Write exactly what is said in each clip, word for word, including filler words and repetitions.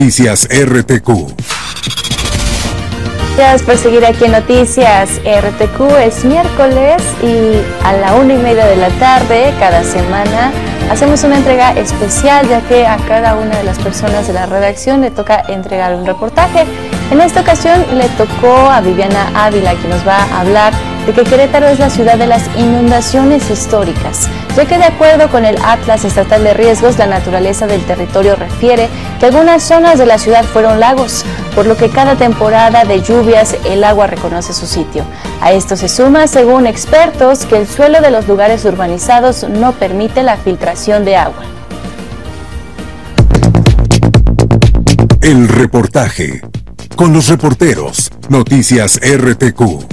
Noticias R T Q. Gracias por seguir aquí en Noticias R T Q. Es miércoles y a la una y media de la tarde, cada semana, hacemos una entrega especial, ya que a cada una de las personas de la redacción le toca entregar un reportaje. En esta ocasión le tocó a Viviana Ávila, quien nos va a hablar de que Querétaro es la ciudad de las inundaciones históricas, ya que de acuerdo con el Atlas Estatal de Riesgos, la naturaleza del territorio refiere que algunas zonas de la ciudad fueron lagos, por lo que cada temporada de lluvias el agua reconoce su sitio. A esto se suma, según expertos, que el suelo de los lugares urbanizados no permite la filtración de agua. El reportaje con los reporteros. Noticias R T Q.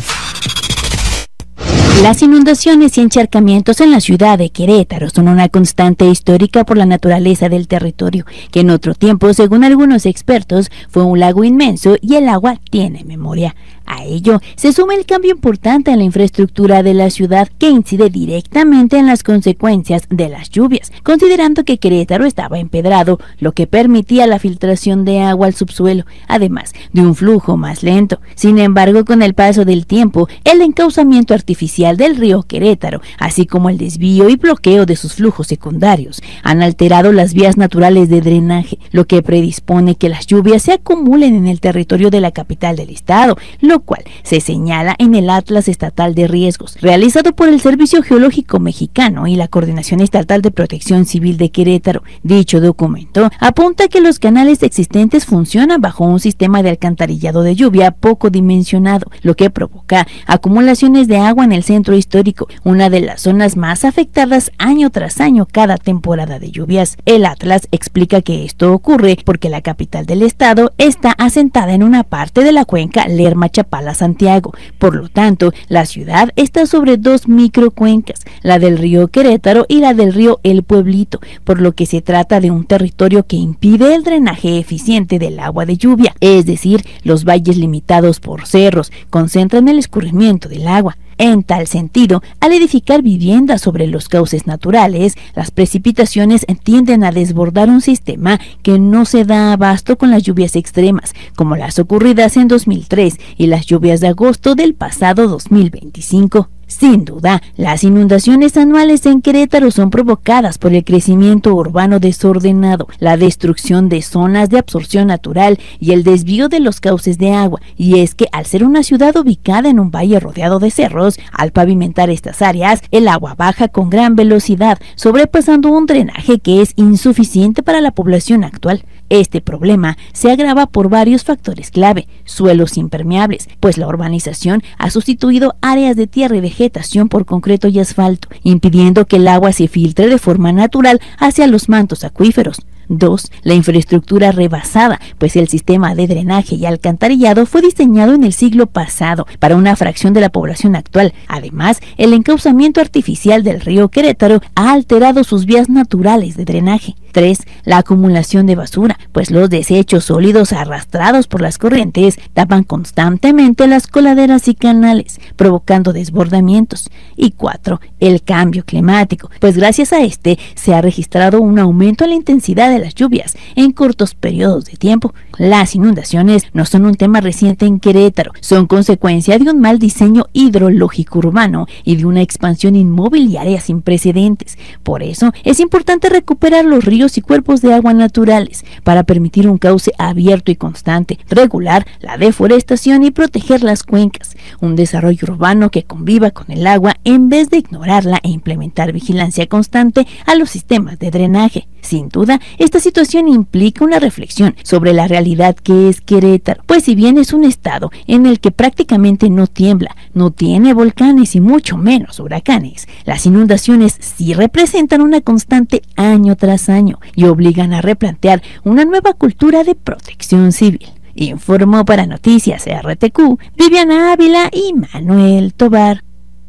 Las inundaciones y encharcamientos en la ciudad de Querétaro son una constante histórica por la naturaleza del territorio, que en otro tiempo, según algunos expertos, fue un lago inmenso y el agua tiene memoria. A ello se suma el cambio importante en la infraestructura de la ciudad, que incide directamente en las consecuencias de las lluvias, considerando que Querétaro estaba empedrado, lo que permitía la filtración de agua al subsuelo, además de un flujo más lento. Sin embargo, con el paso del tiempo, el encauzamiento artificial del río Querétaro, así como el desvío y bloqueo de sus flujos secundarios, han alterado las vías naturales de drenaje, lo que predispone que las lluvias se acumulen en el territorio de la capital del estado, lo cual se señala en el Atlas Estatal de Riesgos, realizado por el Servicio Geológico Mexicano y la Coordinación Estatal de Protección Civil de Querétaro. Dicho documento apunta que los canales existentes funcionan bajo un sistema de alcantarillado de lluvia poco dimensionado, lo que provoca acumulaciones de agua en el centro histórico, una de las zonas más afectadas año tras año cada temporada de lluvias. El Atlas explica que esto ocurre porque la capital del estado está asentada en una parte de la cuenca Lerma-Chapala Santiago. Por lo tanto, la ciudad está sobre dos microcuencas, la del río Querétaro y la del río El Pueblito, por lo que se trata de un territorio que impide el drenaje eficiente del agua de lluvia, es decir, los valles limitados por cerros concentran el escurrimiento del agua. En tal sentido, al edificar viviendas sobre los cauces naturales, las precipitaciones tienden a desbordar un sistema que no se da abasto con las lluvias extremas, como las ocurridas en dos mil tres y las lluvias de agosto del pasado dos mil veinticinco. Sin duda, las inundaciones anuales en Querétaro son provocadas por el crecimiento urbano desordenado, la destrucción de zonas de absorción natural y el desvío de los cauces de agua. Y es que al ser una ciudad ubicada en un valle rodeado de cerros, al pavimentar estas áreas, el agua baja con gran velocidad, sobrepasando un drenaje que es insuficiente para la población actual. Este problema se agrava por varios factores clave: suelos impermeables, pues la urbanización ha sustituido áreas de tierra y vegetación por concreto y asfalto, impidiendo que el agua se filtre de forma natural hacia los mantos acuíferos. Dos. La infraestructura rebasada, pues el sistema de drenaje y alcantarillado fue diseñado en el siglo pasado para una fracción de la población actual. Además, el encauzamiento artificial del río Querétaro ha alterado sus vías naturales de drenaje. Tres. La acumulación de basura, pues los desechos sólidos arrastrados por las corrientes tapan constantemente las coladeras y canales, provocando desbordamientos. Y cuatro. El cambio climático, pues gracias a este se ha registrado un aumento en la intensidad de las lluvias en cortos periodos de tiempo. Las inundaciones no son un tema reciente en Querétaro, son consecuencia de un mal diseño hidrológico urbano y de una expansión inmobiliaria sin precedentes. Por eso es importante recuperar los ríos y cuerpos de agua naturales para permitir un cauce abierto y constante, regular la deforestación y proteger las cuencas, un desarrollo urbano que conviva con el agua en vez de ignorarla e implementar vigilancia constante a los sistemas de drenaje. Sin duda, esta situación implica una reflexión sobre la realidad que es Querétaro, pues si bien es un estado en el que prácticamente no tiembla, no tiene volcanes y mucho menos huracanes, las inundaciones sí representan una constante año tras año y obligan a replantear una nueva cultura de protección civil. Informó para Noticias R T Q, Viviana Ávila y Manuel Tobar.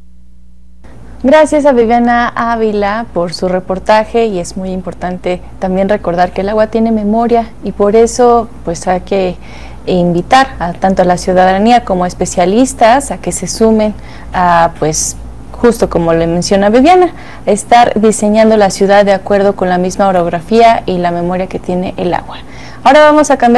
Gracias a Viviana Ávila por su reportaje, y es muy importante también recordar que el agua tiene memoria y por eso pues hay que invitar a tanto a la ciudadanía como a especialistas a que se sumen a pues justo como le menciona Viviana, estar diseñando la ciudad de acuerdo con la misma orografía y la memoria que tiene el agua. Ahora vamos a cambiar